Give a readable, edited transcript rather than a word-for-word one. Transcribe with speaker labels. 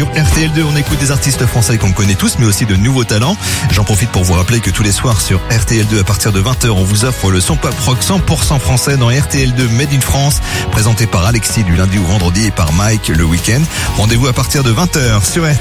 Speaker 1: sur RTL2. On écoute des artistes français qu'on connaît tous, mais aussi de nouveaux talents. J'en profite pour vous rappeler que tous les soirs sur RTL2, à partir de 20h, on vous offre le son pop rock 100% français dans RTL2 Made in France, présenté par Alexis du lundi au vendredi et par Mike le week-end. Rendez-vous à partir de 20h sur RTL.